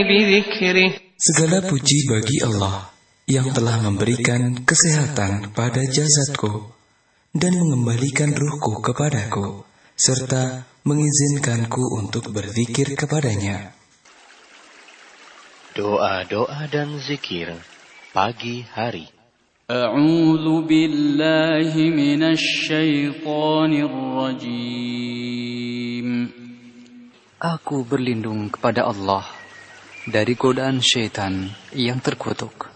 بذكره. Segala puji bagi Allah yang telah memberikan kesehatan pada jasadku dan mengembalikan ruhku kepadaku, serta mengizinkanku untuk berzikir kepadanya. Doa-doa dan zikir pagi hari. A'udzu billahi minasy syaithanir rajim. Aku berlindung kepada Allah dari godaan syaitan yang terkutuk.